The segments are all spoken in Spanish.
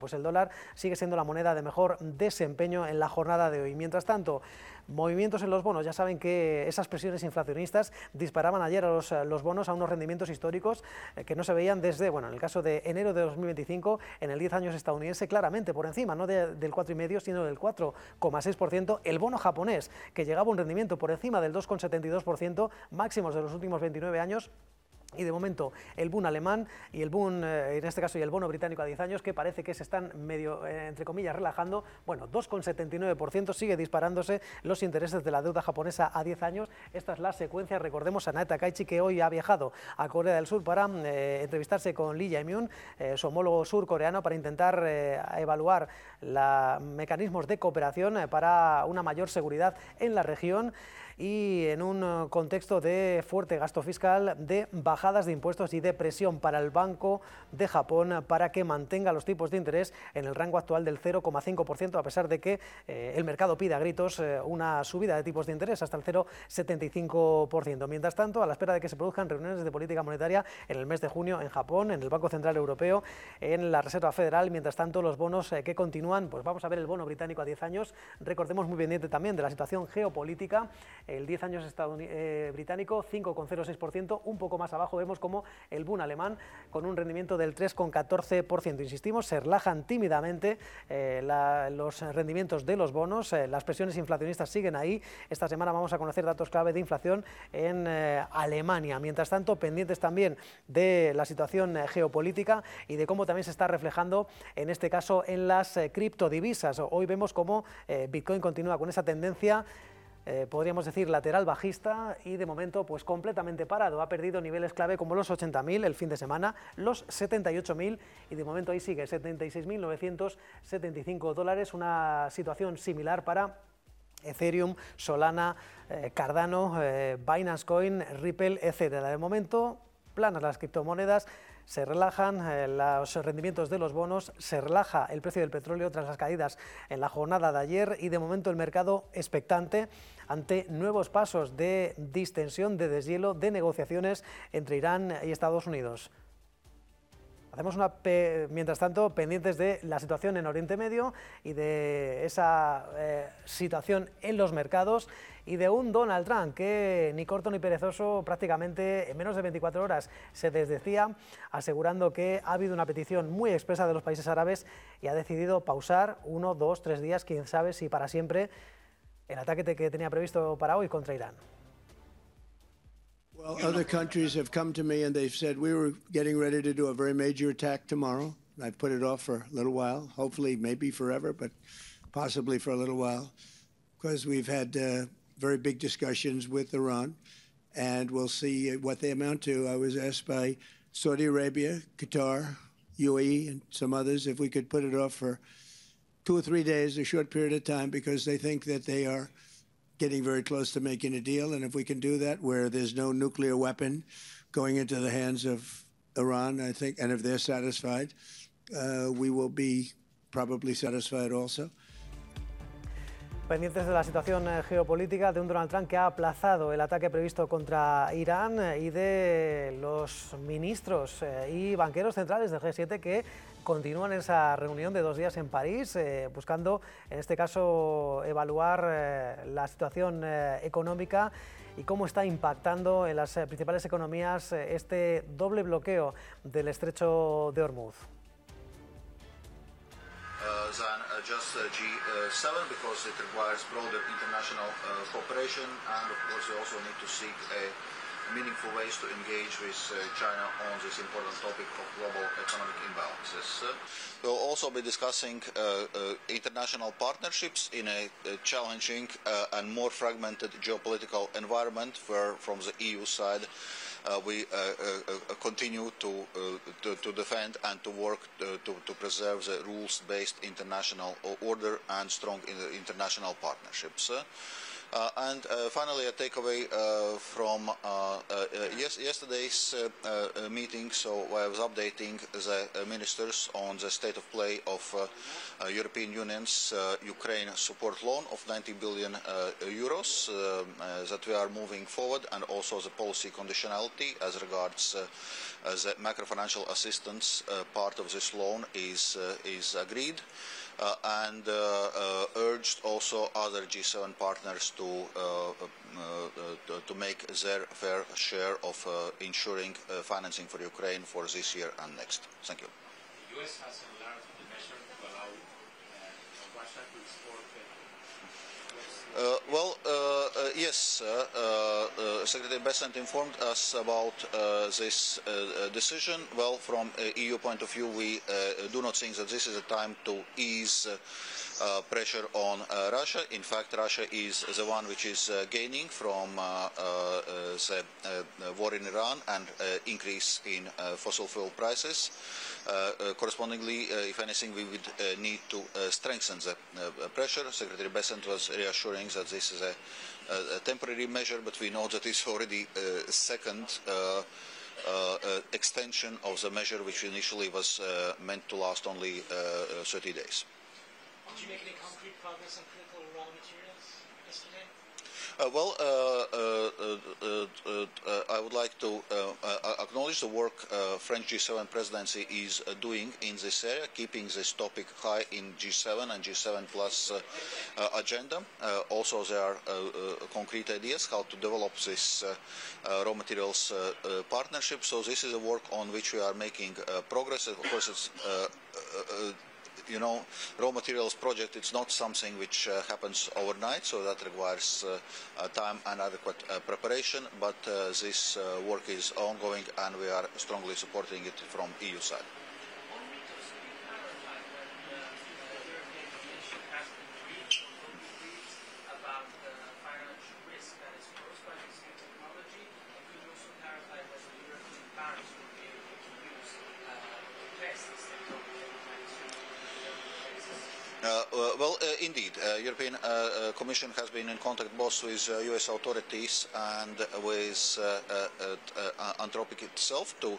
Pues el dólar sigue siendo la moneda de mejor desempeño en la jornada de hoy. Mientras tanto, movimientos en los bonos. Ya saben que esas presiones inflacionistas disparaban ayer a los bonos a unos rendimientos históricos que no se veían desde, bueno, en el caso de enero de 2025, en el 10 años estadounidense, claramente por encima, no del 4,5%, sino del 4,6%. El bono japonés, que llegaba a un rendimiento por encima del 2,72%, máximos de los últimos 29 años. Y de momento el Bund alemán y el Bund, en este caso, y el bono británico a 10 años, que parece que se están medio, entre comillas, relajando. Bueno, 2,79%, sigue disparándose los intereses de la deuda japonesa a 10 años. Esta es la secuencia. Recordemos a Nae Takaichi, que hoy ha viajado a Corea del Sur para entrevistarse con Lee Jae-myung, su homólogo surcoreano, para intentar evaluar mecanismos de cooperación para una mayor seguridad en la región, y en un contexto de fuerte gasto fiscal, de bajadas de impuestos y de presión para el Banco de Japón para que mantenga los tipos de interés en el rango actual del 0,5%, a pesar de que el mercado pide a gritos una subida de tipos de interés hasta el 0,75%. Mientras tanto, a la espera de que se produzcan reuniones de política monetaria en el mes de junio en Japón, en el Banco Central Europeo, en la Reserva Federal, mientras tanto los bonos que continúan, pues vamos a ver el bono británico a 10 años, recordemos, muy pendiente también de la situación geopolítica. El 10 años británico, 5,06%, un poco más abajo vemos como el Bund alemán con un rendimiento del 3,14%. Insistimos, se relajan tímidamente los rendimientos de los bonos, las presiones inflacionistas siguen ahí. Esta semana vamos a conocer datos clave de inflación en Alemania. Mientras tanto, pendientes también de la situación geopolítica y de cómo también se está reflejando, en este caso, en las criptodivisas. Hoy vemos cómo Bitcoin continúa con esa tendencia, podríamos decir, lateral bajista, y de momento pues completamente parado. Ha perdido niveles clave como los 80.000 el fin de semana, los 78.000, y de momento ahí sigue, 76.975 dólares. Una situación similar para Ethereum, Solana, Cardano, Binance Coin, Ripple, etcétera. De momento, planas las criptomonedas. Se relajan los rendimientos de los bonos, se relaja el precio del petróleo tras las caídas en la jornada de ayer, y de momento el mercado expectante ante nuevos pasos de distensión, de deshielo, de negociaciones entre Irán y Estados Unidos. Hacemos mientras tanto, pendientes de la situación en Oriente Medio y de esa situación en los mercados, y de un Donald Trump que, ni corto ni perezoso, prácticamente en menos de 24 horas se desdecía, asegurando que ha habido una petición muy expresa de los países árabes y ha decidido pausar 1, 2, 3 días, quién sabe si para siempre, el ataque que tenía previsto para hoy contra Irán. Well, other countries have come to me and they've said we were getting ready to do a very major attack tomorrow. I've put it off for a little while, hopefully maybe forever, but possibly for a little while, because we've had very big discussions with Iran, and we'll see what they amount to. I was asked by Saudi Arabia, Qatar, UAE, and some others if we could put it off for 2 or 3 days, a short period of time, because they think that they are getting very close to making a deal. And if we can do that where there's no nuclear weapon going into the hands of Iran, I think, and if they're satisfied, we will be probably satisfied also. Pendientes de la situación geopolítica, de un Donald Trump que ha aplazado el ataque previsto contra Irán, y de los ministros y banqueros centrales del G7 que continúan esa reunión de 2 días en París, buscando, en este caso, evaluar la situación económica y cómo está impactando en las principales economías este doble bloqueo del estrecho de Hormuz. Than just G7, because it requires broader international cooperation, and of course we also need to seek meaningful ways to engage with China on this important topic of global economic imbalances. We'll also be discussing international partnerships in a challenging and more fragmented geopolitical environment, where from the EU side we continue to defend and to work to preserve the rules-based international order and strong international partnerships. And finally, a takeaway from yesterday's meeting. So I was updating the ministers on the state of play of European Union's Ukraine support loan of 90 billion euros that we are moving forward, and also the policy conditionality as regards the macrofinancial assistance part of this loan is agreed. And urged also other G7 partners to make their fair share of ensuring financing for Ukraine for this year and next. Thank you. The U.S. has enlarged the measure to allow Russia to export yes, Secretary Bessent informed us about this decision. Well, from EU point of view, we do not think that this is a time to ease pressure on Russia. In fact, Russia is the one which is gaining from the war in Iran and increase in fossil fuel prices. Correspondingly, if anything, we would need to strengthen the pressure. Secretary Bessent was reassuring that this is a temporary measure, but we know that it's already a second extension of the measure, which initially was meant to last only 30 days. Did you make any concrete progress on critical raw materials yesterday? I would like to acknowledge the work French G7 presidency is doing in this area, keeping this topic high in G7 and G7 plus agenda. Also, there are concrete ideas how to develop this raw materials partnership. So this is a work on which we are making progress. Of course, it's raw materials project, it's not something which happens overnight, so that requires time and adequate preparation, but this work is ongoing and we are strongly supporting it from EU side. Indeed, European Commission has been in contact both with US authorities and with Anthropic itself to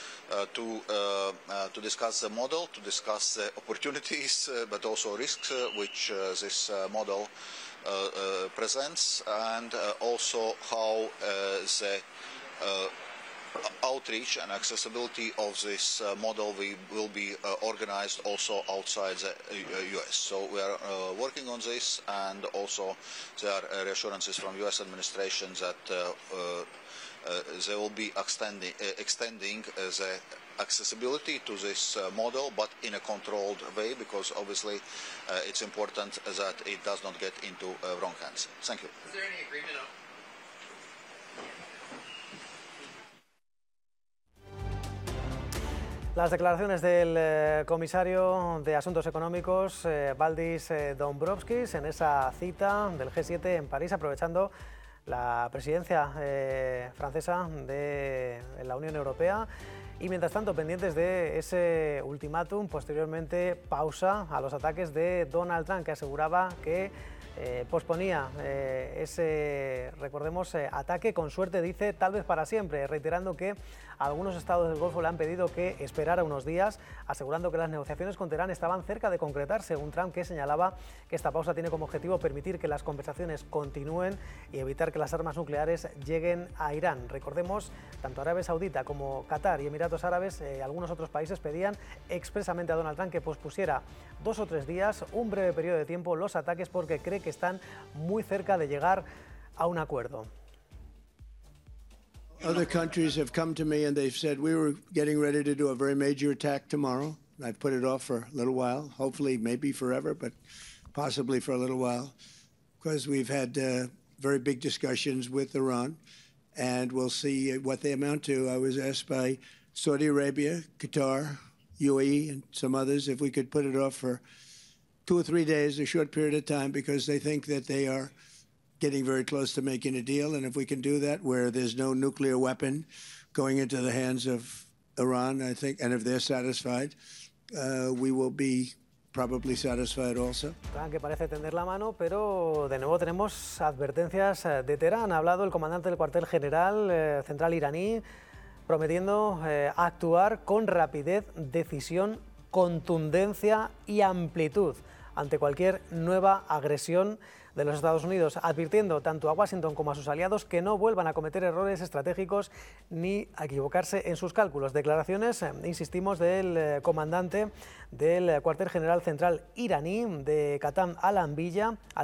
discuss the model, to discuss the opportunities, but also risks which this model presents, and also how the outreach and accessibility of this model will be organized also outside the US. So we are working on this, and also there are reassurances from US administration that they will be extending the accessibility to this model, but in a controlled way, because obviously it's important that it does not get into wrong hands. Thank you. Is there any agreement on Las declaraciones del comisario de Asuntos Económicos, Valdis Dombrovskis, en esa cita del G7 en París, aprovechando la presidencia francesa de la Unión Europea. Y mientras tanto, pendientes de ese ultimátum, posteriormente pausa a los ataques de Donald Trump, que aseguraba que posponía ese, recordemos, ataque con suerte, dice, tal vez para siempre, reiterando que algunos estados del Golfo le han pedido que esperara unos días, asegurando que las negociaciones con Teherán estaban cerca de concretar, según Trump, que señalaba que esta pausa tiene como objetivo permitir que las conversaciones continúen y evitar que las armas nucleares lleguen a Irán. Recordemos, tanto Arabia Saudita como Qatar y Emiratos Árabes, algunos otros países pedían expresamente a Donald Trump que pospusiera 2 o 3 días, un breve periodo de tiempo, los ataques, porque cree que están muy cerca de llegar a un acuerdo. Other countries have come to me and they've said we were getting ready to do a very major attack tomorrow. I've put it off for a little while, hopefully maybe forever, but possibly for a little while, because we've had very big discussions with Iran, and we'll see what they amount to. I was asked by Saudi Arabia, Qatar, UAE, and some others if we could put it off for 2 or 3 days, a short period of time, because they think that they are getting very close to making a deal. And if we can do that, where there's no nuclear weapon going into the hands of Iran, I think, and if they're satisfied, we will be probably satisfied also. Que parece tender la mano, pero de nuevo tenemos advertencias de Teherán. Ha hablado el comandante del cuartel general central iraní, prometiendo actuar con rapidez, decisión, contundencia y amplitud ante cualquier nueva agresión de los Estados Unidos, advirtiendo tanto a Washington como a sus aliados que no vuelvan a cometer errores estratégicos ni a equivocarse en sus cálculos. Declaraciones, insistimos, del comandante del cuartel general central iraní de Qatam al-Anbiya,